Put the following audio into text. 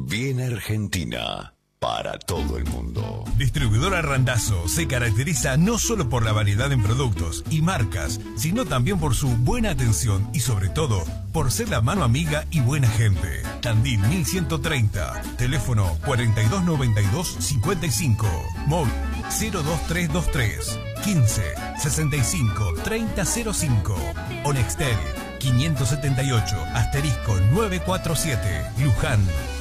Bien Argentina. Para todo el mundo. Distribuidora Randazzo se caracteriza no solo por la variedad en productos y marcas, sino también por su buena atención y sobre todo por ser la mano amiga y buena gente. Tandil 1130, teléfono 4292-55, móvil 02323 15 65 3005, Onextel 578 *947, Luján.